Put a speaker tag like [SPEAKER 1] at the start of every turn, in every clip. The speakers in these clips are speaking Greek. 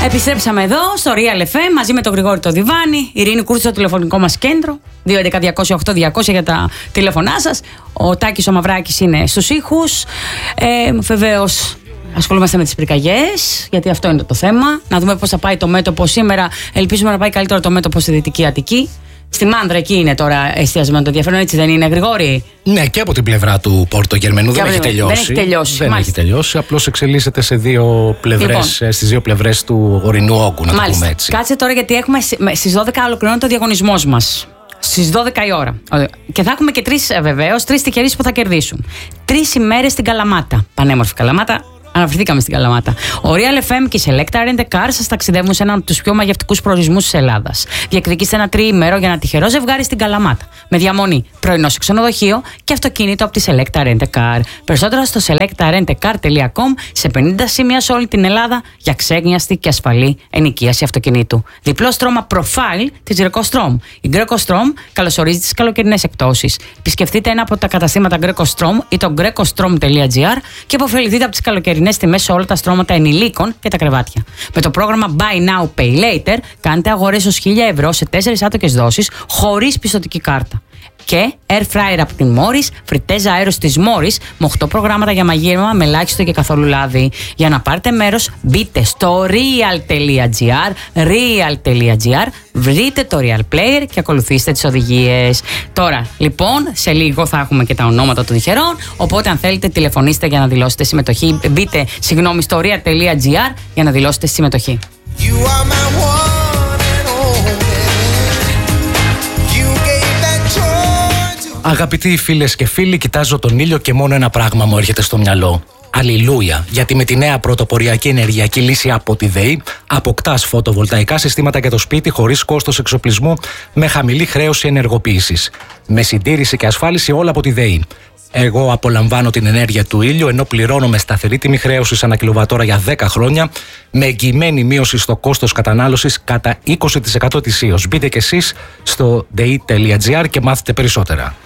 [SPEAKER 1] Επιστρέψαμε εδώ στο Real FM μαζί με τον Γρηγόρη το Διβάνι, Ειρήνη Κούρση στο τηλεφωνικό μας κέντρο, 211-208-200 για τα τηλέφωνά σας. Ο Τάκης ο Μαυράκης είναι στους ήχους. Βεβαίως ασχολούμαστε με τις πυρκαγιές, γιατί αυτό είναι το θέμα. Να δούμε πώς θα πάει το μέτωπο σήμερα. Ελπίζουμε να πάει καλύτερο το μέτωπο στη Δυτική Αττική. Στη Μάνδρα εκεί είναι τώρα εστιασμένο το ενδιαφέρον, έτσι δεν είναι, Γρηγόρη?
[SPEAKER 2] Ναι, και από την πλευρά του Πόρτο Γερμανού δεν έχει τελειώσει.
[SPEAKER 1] Δεν έχει τελειώσει.
[SPEAKER 2] Απλώς εξελίσσεται σε δύο πλευρές, στις δύο πλευρές του ορεινού όγκου, να το πούμε έτσι.
[SPEAKER 1] Κάτσε τώρα, γιατί έχουμε στις 12 ολοκληρώνεται ο διαγωνισμός μας. Στις 12 η ώρα. Και θα έχουμε και τρεις τυχεροί που θα κερδίσουν. 3 ημέρες στην Καλαμάτα. Πανέμορφη Καλαμάτα. Αναφερθήκαμε στην Καλαμάτα. Ο Real FM και η Selecta Rent a Car σας ταξιδεύουν σε έναν από τους πιο μαγευτικούς προορισμούς της Ελλάδας. Διεκδικήστε ένα 3ημέρο για ένα τυχερό ζευγάρι στην Καλαμάτα. Με διαμονή πρωινό σε ξενοδοχείο και αυτοκίνητο από τη Selecta Rent a Car. Περισσότερα στο selectarentacar.com, σε 50 σημεία σε όλη την Ελλάδα για ξέγνιαστη και ασφαλή ενοικίαση αυτοκινήτου. Διπλό στρώμα Profile της Greco-Strom. Η Greco-Strom καλωσορίζει τις καλοκαιρινές εκπτώσεις. Επισκεφτείτε ένα από τα καταστήματα Greco-Strom ή το grecostrom.gr και υποφεληθείτε από τις καλοκαιρινές τιμές σε όλα τα στρώματα ενηλίκων και τα κρεβάτια. Με το πρόγραμμα Buy Now Pay Later κάνετε αγορές ως 1.000 ευρώ σε 4 άτοκες δόσεις χωρίς πιστωτική κάρτα. Και Air Fryer από την Morris, φριτέζα αέρος της Morris με 8 προγράμματα για μαγείρεμα με ελάχιστο και καθόλου λάδι. Για να πάρετε μέρος μπείτε στο real.gr, βρείτε το Real Player και ακολουθήστε τις οδηγίες. Τώρα, λοιπόν, σε λίγο θα έχουμε και τα ονόματα των τυχερών, οπότε αν θέλετε τηλεφωνήστε για να δηλώσετε συμμετοχή. Μπείτε, στο real.gr για να δηλώσετε συμμετοχή.
[SPEAKER 2] Αγαπητοί φίλες και φίλοι, κοιτάζω τον ήλιο και μόνο ένα πράγμα μου έρχεται στο μυαλό. Αλληλούια! Γιατί με τη νέα πρωτοποριακή ενεργειακή λύση από τη ΔΕΗ αποκτάς φωτοβολταϊκά συστήματα για το σπίτι χωρίς κόστος εξοπλισμού, με χαμηλή χρέωση ενεργοποίησης. Με συντήρηση και ασφάλιση όλα από τη ΔΕΗ. Εγώ απολαμβάνω την ενέργεια του ήλιου ενώ πληρώνω με σταθερή τιμή χρέωσης ανά κιλοβατόρα για 10 χρόνια, με εγγυημένη μείωση στο κόστος κατανάλωσης κατά 20% ετησίως. Μπείτε κι εσείς στο dei.gr και μάθετε περισσότερα.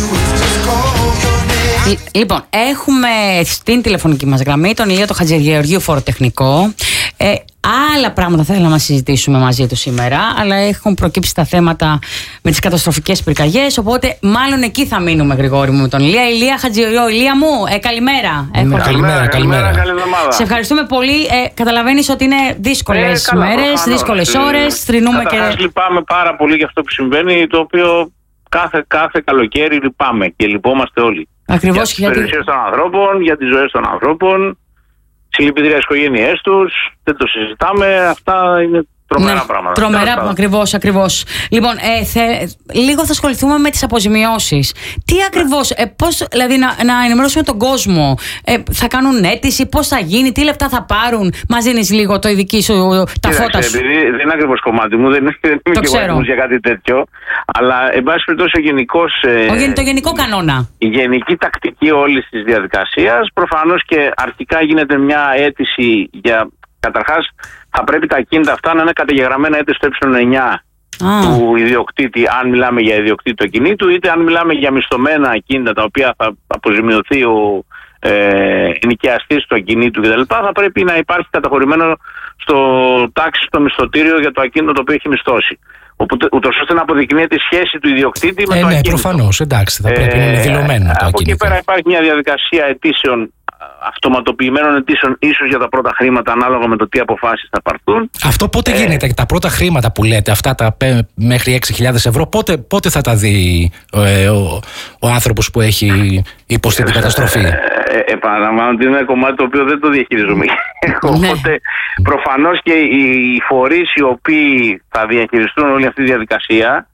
[SPEAKER 1] Λοιπόν, έχουμε στην τηλεφωνική μας γραμμή τον Ηλία το Χατζηγεωργίου, φοροτεχνικό. Άλλα πράγματα θέλαμε να συζητήσουμε μαζί του σήμερα, αλλά έχουν προκύψει τα θέματα με τις καταστροφικές πυρκαγιές, οπότε μάλλον εκεί θα μείνουμε, Γρηγόρη μου, με τον Ηλία. Ηλία Χατζηγεωργίου, Ηλία μου, καλημέρα.
[SPEAKER 2] Καλημέρα.
[SPEAKER 1] Σε ευχαριστούμε πολύ. Καταλαβαίνεις ότι είναι δύσκολες μέρες, δύσκολες ώρες.
[SPEAKER 3] Καταρχάς λυπάμαι πάρα πολύ για αυτό που συμβαίνει, το οποίο κάθε καλοκαίρι λυπάμαι και λυπόμαστε όλοι.
[SPEAKER 1] Ακριβώς,
[SPEAKER 3] για τις περιουσίες των ανθρώπων, για τις ζωές των ανθρώπων, συλληπιτήρια στις οικογένειές τους, δεν το συζητάμε, αυτά είναι τρομερά πράγματα.
[SPEAKER 1] Τρομερά, ακριβώς. Λοιπόν, λίγο θα ασχοληθούμε με τις αποζημιώσεις. Τι ακριβώς, πώς, δηλαδή να ενημερώσουμε τον κόσμο, θα κάνουν αίτηση, πώς θα γίνει, τι λεπτά θα πάρουν, μας δίνεις λίγο το ειδική σου, τα φώτα σου.
[SPEAKER 3] Επειδή δεν είναι ακριβώς κομμάτι μου, δεν είμαι και εγώ για κάτι τέτοιο, αλλά εν πάση περιπτώσει
[SPEAKER 1] το γενικό κανόνα.
[SPEAKER 3] Η γενική τακτική όλης της διαδικασίας, προφανώς και αρχικά γίνεται μια αίτηση για, καταρχάς, θα πρέπει τα ακίνητα αυτά να είναι καταγεγραμμένα είτε στο ε9 του ιδιοκτήτη, αν μιλάμε για ιδιοκτήτη του ακινήτου, είτε αν μιλάμε για μισθωμένα ακίνητα τα οποία θα αποζημιωθεί ο ενοικιαστής του ακινήτου κτλ. Θα πρέπει να υπάρχει καταχωρημένο στο τάξη, στο μισθωτήριο για το ακίνητο το οποίο έχει μισθώσει. Ούτως ώστε να αποδεικνύεται η σχέση του ιδιοκτήτη με το ακίνητο.
[SPEAKER 2] Ναι, προφανώς, εντάξει, θα πρέπει να είναι δηλωμένο το ακίνητο.
[SPEAKER 3] Από εκεί πέρα υπάρχει μια διαδικασία αιτήσεων, αυτοματοποιημένων αιτήσεων, ίσως για τα πρώτα χρήματα, ανάλογα με το τι αποφάσεις θα πάρθουν.
[SPEAKER 2] Αυτό πότε γίνεται, τα πρώτα χρήματα που λέτε, αυτά τα μέχρι 6.000 ευρώ, πότε θα τα δει ο άνθρωπος που έχει υποστεί την καταστροφή?
[SPEAKER 3] Επαναλαμβάνω ότι είναι ένα κομμάτι το οποίο δεν το διαχειρίζομαι. Οπότε προφανώς και οι φορείς οι οποίοι θα διαχειριστούν όλη αυτή τη διαδικασία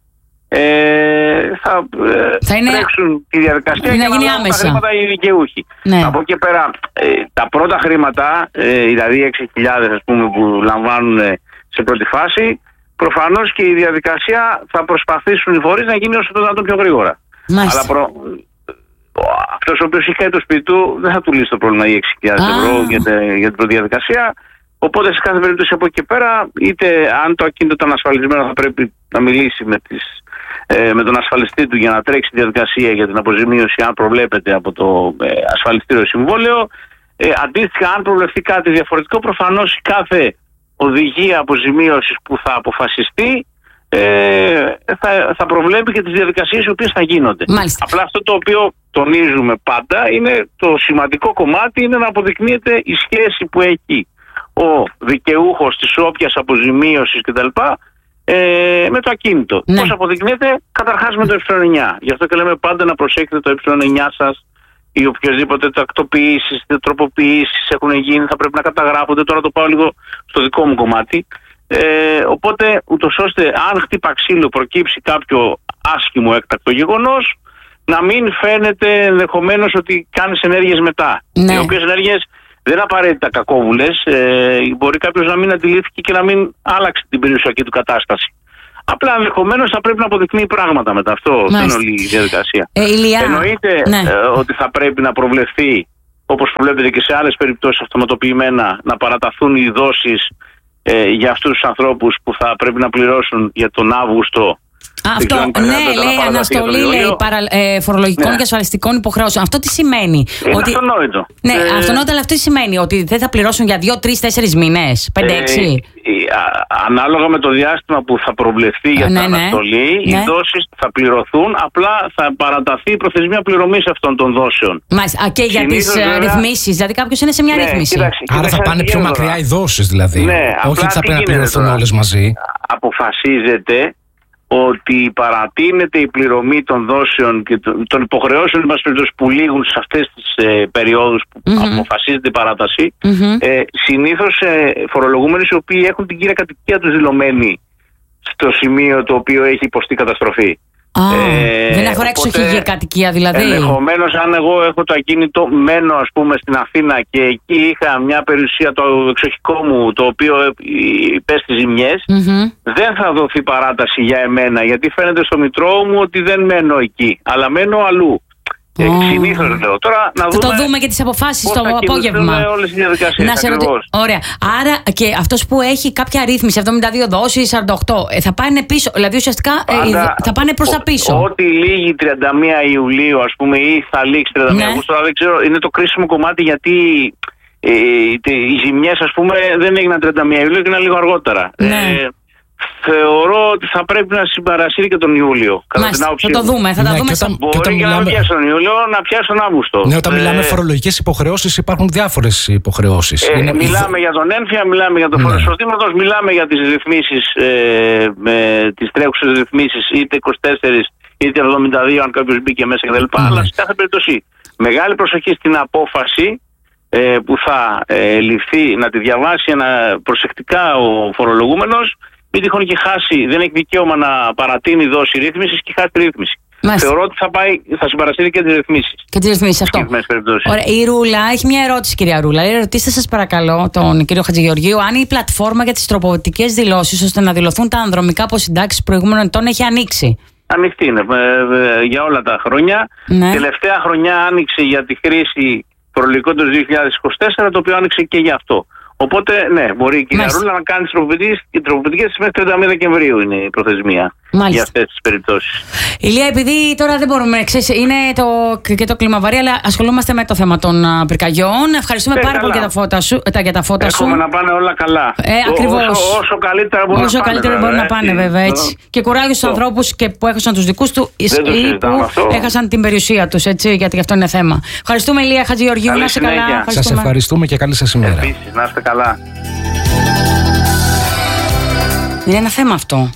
[SPEAKER 3] θα τρέξουν τη διαδικασία και να λάβουν τα χρήματα οι δικαιούχοι. Ναι. Από εκεί πέρα τα πρώτα χρήματα, δηλαδή 6.000 ας πούμε που λαμβάνουν σε πρώτη φάση, προφανώς και η διαδικασία θα προσπαθήσουν οι φορείς να γίνει όσο το δυνατόν πιο γρήγορα. Αλλά αυτός ο οποίος έχει κάνει το σπίτι του δεν θα του λύσει το πρόβλημα οι 6.000 ευρώ για την πρώτη διαδικασία. Οπότε σε κάθε περίπτωση από εκεί πέρα, είτε αν το ακίνητο ήταν ασφαλισμένο, θα πρέπει να μιλήσει με τον ασφαλιστή του για να τρέξει τη διαδικασία για την αποζημίωση, αν προβλέπεται από το ασφαλιστήριο συμβόλαιο. Αντίστοιχα, αν προβλεφθεί κάτι διαφορετικό, προφανώς κάθε οδηγία αποζημίωσης που θα αποφασιστεί θα προβλέπει και τις διαδικασίες οι οποίες θα γίνονται.
[SPEAKER 1] Μάλιστα.
[SPEAKER 3] Απλά αυτό το οποίο τονίζουμε πάντα είναι το σημαντικό κομμάτι, είναι να αποδεικνύεται η σχέση που έχει ο δικαιούχος της όποιας αποζημίωσης κτλ. Με το ακίνητο.
[SPEAKER 1] Ναι.
[SPEAKER 3] Πώς αποδεικνύεται? Καταρχάς με το ε9. Γι' αυτό και λέμε πάντα να προσέχετε το ε9 σας, ή οποιασδήποτε τακτοποιήσεις, τροποποιήσεις έχουν γίνει, θα πρέπει να καταγράφονται. Τώρα το πάω λίγο στο δικό μου κομμάτι. Οπότε, ούτως ώστε αν χτύπα ξύλο προκύψει κάποιο άσχημο έκτακτο γεγονός, να μην φαίνεται ενδεχομένως ότι κάνεις ενέργειες μετά.
[SPEAKER 1] Ναι.
[SPEAKER 3] Οι οποίες ενέργειες δεν είναι απαραίτητα κακόβουλες. Μπορεί κάποιος να μην αντιλήφθηκε και να μην άλλαξε την περιουσιακή του κατάσταση. Απλά ενδεχομένως θα πρέπει να αποδεικνύει πράγματα μετά. Αυτό είναι όλη η διαδικασία. Εννοείται ότι θα πρέπει να προβλεφθεί, όπως προβλέπεται και σε άλλες περιπτώσεις αυτοματοποιημένα, να παραταθούν οι δόσεις για αυτούς τους ανθρώπους που θα πρέπει να πληρώσουν για τον Αύγουστο.
[SPEAKER 1] Αυτό, λέει αναστολή, λέει φορολογικών και ασφαλιστικών υποχρεώσεων. Αυτό τι σημαίνει?
[SPEAKER 3] Είναι αυτονόητο.
[SPEAKER 1] Ναι, αυτονόητο, αλλά αυτό τι σημαίνει? Ότι δεν θα πληρώσουν για 2, 3, 4 μήνες, 5, 6.
[SPEAKER 3] Ανάλογα με το διάστημα που θα προβλεφθεί για την αναστολή, οι δόσεις θα πληρωθούν, απλά θα παραταθεί η προθεσμία πληρωμής αυτών των δόσεων.
[SPEAKER 1] Μάλιστα. Και για τις ρυθμίσεις, δηλαδή κάποιος είναι σε μια ρύθμιση.
[SPEAKER 2] Άρα θα πάνε πιο μακριά οι δόσεις, δηλαδή.
[SPEAKER 3] Ναι,
[SPEAKER 2] όχι ότι θα πρέπει να πληρωθούν όλες μαζί.
[SPEAKER 3] Αποφασίζεται ότι παρατείνεται η πληρωμή των δόσεων και των υποχρεώσεων που λήγουν σε αυτές τις περιόδους που αποφασίζεται η παράταση. Συνήθως φορολογούμενοι οι οποίοι έχουν την κύρια κατοικία τους δηλωμένη στο σημείο το οποίο έχει υποστεί καταστροφή.
[SPEAKER 1] Δεν αφορά εξοχική κατοικία, δηλαδή.
[SPEAKER 3] Ενδεχομένως, αν εγώ έχω το ακίνητο, μένω ας πούμε στην Αθήνα και εκεί είχα μια περιουσία, το εξοχικό μου, το οποίο υπέστη ζημιές, δεν θα δοθεί παράταση για εμένα, γιατί φαίνεται στο μητρό μου ότι δεν μένω εκεί, αλλά μένω αλλού. Συνήθως λέω. Τώρα να
[SPEAKER 1] θα το δούμε και τις αποφάσεις το απόγευμα.
[SPEAKER 3] Όλες τις διαδικασίες.
[SPEAKER 1] Ωραία. Άρα και αυτός που έχει κάποια ρύθμιση, 72 δόσεις, 48, θα πάνε πίσω. Δηλαδή ουσιαστικά θα πάνε προς τα πίσω.
[SPEAKER 3] Ό,τι λήγει 31 Ιουλίου, ας πούμε, ή θα λήξει 31 Αυγούστου, δεν ξέρω, είναι το κρίσιμο κομμάτι, γιατί οι ζημιές, ας πούμε, δεν έγιναν 31 Ιουλίου, έγιναν λίγο αργότερα. Θεωρώ ότι θα πρέπει να συμπαρασύρει και τον Ιούλιο.
[SPEAKER 1] Θα το δούμε.
[SPEAKER 3] Μπορεί και να πιάσει τον Ιούλιο, να πιάσει τον Αύγουστο.
[SPEAKER 2] Ναι, όταν μιλάμε φορολογικές υποχρεώσεις, υπάρχουν διάφορες υποχρεώσεις.
[SPEAKER 3] Μιλάμε για τον ένφια, μιλάμε για το φόρο εισοδήματος, μιλάμε για τις ρυθμίσεις, τις τρέχουσες ρυθμίσεις, είτε 24 είτε 72, αν κάποιος μπήκε μέσα κτλ. Αλλά σε κάθε περίπτωση, μεγάλη προσοχή στην απόφαση που θα ληφθεί, να τη διαβάσει προσεκτικά ο φορολογούμενος. Μην τυχόν και χάσει, δεν έχει δικαίωμα να παρατείνει δόση ρύθμισης και χάσει τη ρύθμιση. Θεωρώ ότι θα συμπαρασύρει και τις ρυθμίσεις.
[SPEAKER 1] Και τις ρυθμίσεις, αυτό. Ωραία, η Ρούλα έχει μια ερώτηση, κυρία Ρούλα. Ρωτήστε σας παρακαλώ τον κύριο Χατζηγεωργίου αν η πλατφόρμα για τις τροποποιητικές δηλώσεις ώστε να δηλωθούν τα ανδρομικά αποσυντάξεις προηγούμενων ετών έχει ανοίξει.
[SPEAKER 3] Ανοιχτή είναι για όλα τα χρόνια. Τελευταία χρονιά άνοιξε για τη χρήση φορολογικών του 2024, το οποίο άνοιξε και για αυτό. Οπότε, ναι, μπορεί η κυρία Ρούλα να κάνει τις τροποποιητικές μέχρι 31 Δεκεμβρίου είναι η προθεσμία. Για αυτές τις περιπτώσεις.
[SPEAKER 1] Ηλία, επειδή τώρα δεν μπορούμε, ξέρεις, είναι και το κλιμαβαρί, αλλά ασχολούμαστε με το θέμα των πυρκαγιών. Ευχαριστούμε πάρα πολύ για τα φώτα σου.
[SPEAKER 3] Έχουμε να πάνε όλα καλά.
[SPEAKER 1] Ακριβώς.
[SPEAKER 3] Όσο καλύτερα μπορούν
[SPEAKER 1] να πάνε, βέβαια. Έτσι. Και κουράγιο στους ανθρώπους που έχασαν τους δικούς τους ή που έχασαν την περιουσία τους, έτσι, γιατί αυτό είναι θέμα. Ευχαριστούμε, Ηλία Χατζηγεωργίου. Να είστε καλά.
[SPEAKER 2] Σας ευχαριστούμε και καλή σας ημέρα.
[SPEAKER 3] Επίσης, να είστε καλά.
[SPEAKER 1] Είναι ένα θέμα αυτό.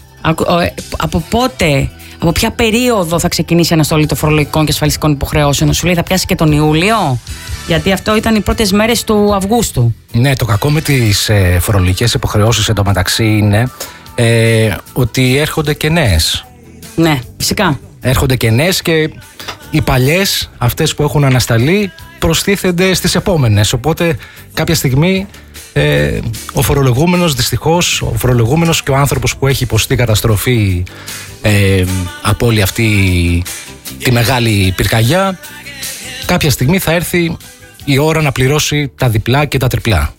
[SPEAKER 1] Από ποια περίοδο θα ξεκινήσει η αναστολή των φορολογικών και ασφαλιστικών υποχρεώσεων? Σου λέει θα πιάσει και τον Ιούλιο, γιατί αυτό ήταν οι πρώτες μέρες του Αυγούστου.
[SPEAKER 2] Ναι, το κακό με τις φορολογικές υποχρεώσεις εντωμεταξύ είναι ότι έρχονται και νέες.
[SPEAKER 1] Ναι, φυσικά.
[SPEAKER 2] Έρχονται και νέες και οι παλιές, αυτές που έχουν ανασταλεί, προστίθενται στις επόμενες. Οπότε κάποια στιγμή ο φορολογούμενος, δυστυχώς, ο φορολογούμενος και ο άνθρωπος που έχει υποστεί καταστροφή από όλη αυτή τη μεγάλη πυρκαγιά, κάποια στιγμή θα έρθει η ώρα να πληρώσει τα διπλά και τα τριπλά.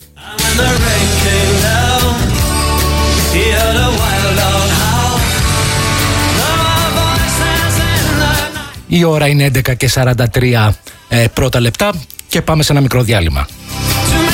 [SPEAKER 2] Η ώρα είναι 11:43 πρώτα λεπτά και πάμε σε ένα μικρό διάλειμμα.